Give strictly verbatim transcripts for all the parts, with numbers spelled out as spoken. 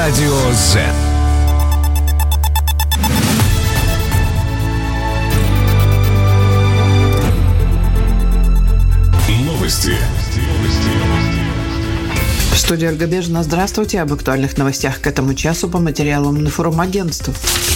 Радио Z. Новости. В студии Ольга Бежина. Здравствуйте. Об актуальных новостях к этому часу по материалам информагентства.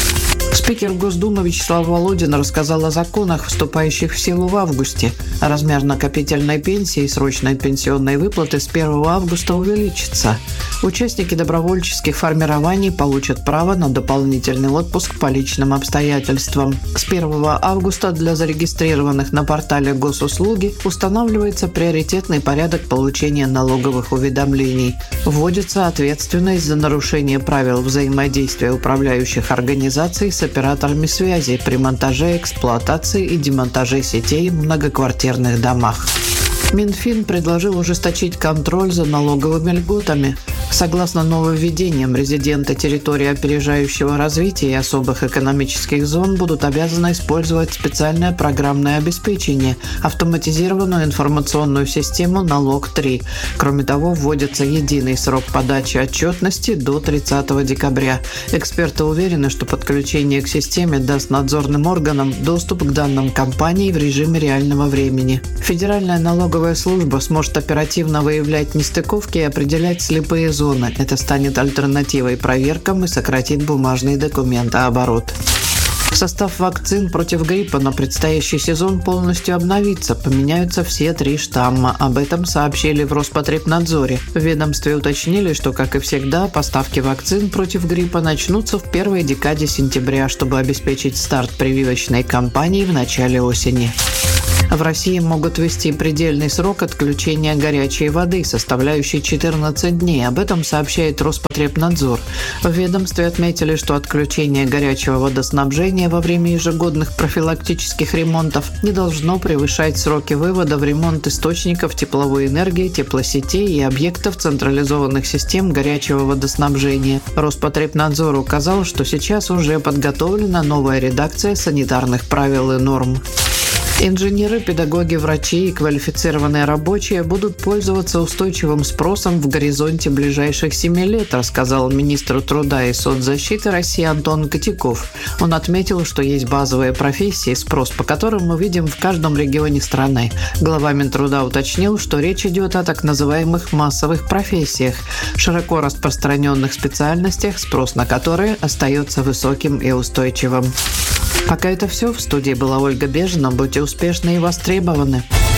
Спикер Госдумы Вячеслав Володин рассказал о законах, вступающих в силу в августе. Размер накопительной пенсии и срочной пенсионной выплаты с первого августа увеличится. Участники добровольческих формирований получат право на дополнительный отпуск по личным обстоятельствам. С первого августа для зарегистрированных на портале госуслуги устанавливается приоритетный порядок получения налоговых уведомлений. Вводится ответственность за нарушение правил взаимодействия управляющих организаций с операторами связи при монтаже, эксплуатации и демонтаже сетей в многоквартирных домах. Минфин предложил ужесточить контроль за налоговыми льготами. Согласно нововведениям, резиденты территории опережающего развития и особых экономических зон будут обязаны использовать специальное программное обеспечение, автоматизированную информационную систему «Налог три». Кроме того, вводится единый срок подачи отчетности до тридцатого декабря. Эксперты уверены, что подключение к системе даст надзорным органам доступ к данным компаний в режиме реального времени. Федеральная налоговая служба сможет оперативно выявлять нестыковки и определять слепые зоны. Это станет альтернативой проверкам и сократит бумажный документооборот. Состав вакцин против гриппа на предстоящий сезон полностью обновится. Поменяются все три штамма. Об этом сообщили в Роспотребнадзоре. В ведомстве уточнили, что, как и всегда, поставки вакцин против гриппа начнутся в первой декаде сентября, чтобы обеспечить старт прививочной кампании в начале осени. В России могут ввести предельный срок отключения горячей воды, составляющий четырнадцать дней. Об этом сообщает Роспотребнадзор. В ведомстве отметили, что отключение горячего водоснабжения во время ежегодных профилактических ремонтов не должно превышать сроки вывода в ремонт источников тепловой энергии, теплосетей и объектов централизованных систем горячего водоснабжения. Роспотребнадзор указал, что сейчас уже подготовлена новая редакция санитарных правил и норм. Инженеры, педагоги, врачи и квалифицированные рабочие будут пользоваться устойчивым спросом в горизонте ближайших семи лет, рассказал министр труда и соцзащиты России Антон Котяков. Он отметил, что есть базовые профессии, спрос по которым мы видим в каждом регионе страны. Глава Минтруда уточнил, что речь идет о так называемых массовых профессиях, широко распространенных специальностях, спрос на которые остается высоким и устойчивым. Пока это все. В студии была Ольга Бежина. Будьте успешны и востребованы.